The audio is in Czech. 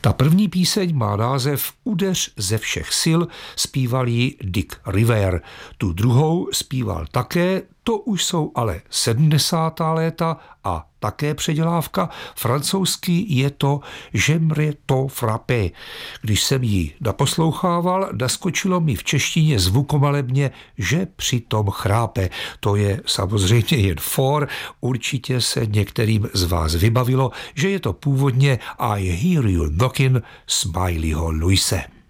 Ta první píseň má název Udeř ze všech sil, zpíval ji Dick Rivera. Tu druhou zpíval také, to už jsou ale 70. léta a také předělávka. Francouzsky je to J'aimerais to frapper. Když jsem ji naposlouchával, naskočilo mi v češtině zvukomalebně, že přitom chrápe. To je samozřejmě jen for, určitě se některým z vás vybavilo, že je to původně I Hear You Knockin' Smileyho Louise.